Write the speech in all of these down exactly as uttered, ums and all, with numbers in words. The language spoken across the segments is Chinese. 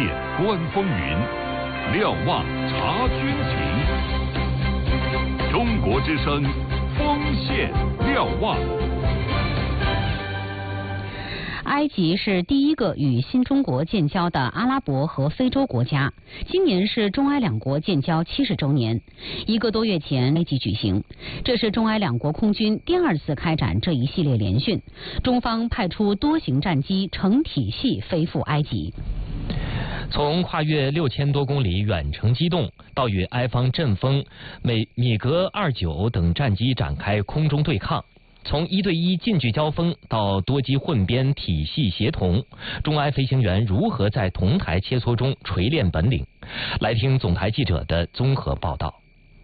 线观风云，瞭望察军情。中国之声，锋线瞭望。 埃及是第一个与新中国建交的阿拉伯和非洲国家，今年是中埃两国建交七十周年。一个多月前，埃及举行，这是中埃两国空军第二次开展这一系列联训，中方派出多型战机成体系飞赴埃及。 从跨越六千多公里远程机动，到与埃方阵风、美米格二九等战机展开空中对抗。从一对一近距交锋到多机混编体系协同，中埃飞行员如何在同台切磋中锤炼本领？来听总台记者的综合报道。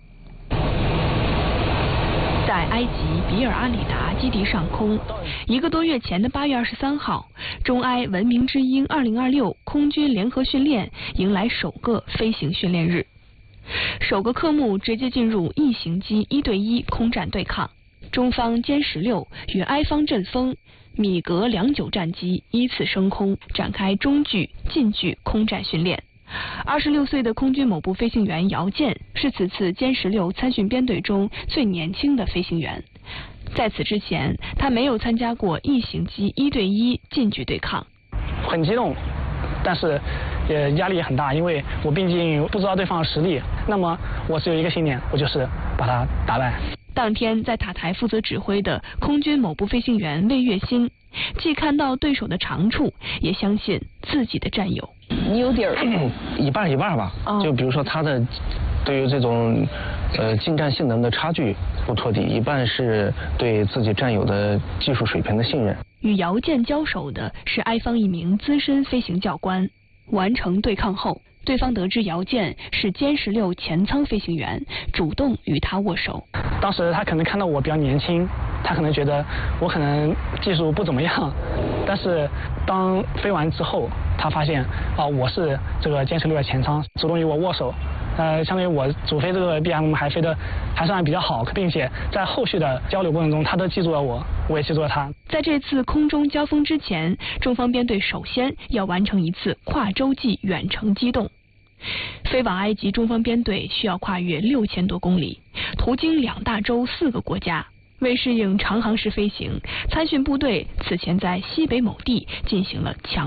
在埃及比尔阿里达基地上空，一个多月前的八月二十三号，中埃文明之鹰二零二六空军联合训练迎来首个飞行训练日，首个科目直接进入异型机一对一空战对抗。中方歼十六与埃方阵风、米格两九战机依次升空，展开中距、近距空战训练。二十六岁的空军某部飞行员姚健是此次歼十六参训编队中最年轻的飞行员。在此之前，他没有参加过异型机一对一近距对抗。 很激动，但是也压力也很大，因为我毕竟不知道对方的实力。那么我只有一个信念，我就是把他打败。 当天在塔台负责指挥的空军某部飞行员魏月新，既看到对手的长处，也相信自己的战友。 你有底儿， 一半一半吧。哦、就比如说他的对于这种呃近战性能的差距不托底，一半是对自己战友的技术水平的信任。 与姚健交手的是埃方一名资深飞行教官。完成对抗后，对方得知姚健是歼十六前舱飞行员，主动与他握手。 当时他可能看到我比较年轻，他可能觉得我可能技术不怎么样，但是当飞完之后，他发现啊、呃、我是这个歼十六的前舱，主动与我握手。呃，相当于我主飞这个 B M 还飞得还算比较好，并且在后续的交流过程中，他都记住了我，我也记住了他。 在这次空中交锋之前，中方编队首先要完成一次跨洲际远程机动。飞往埃及，中方编队需要跨越六千多公里，途经两大洲四个国家。为适应长航时飞行，参训部队此前在西北某地进行了强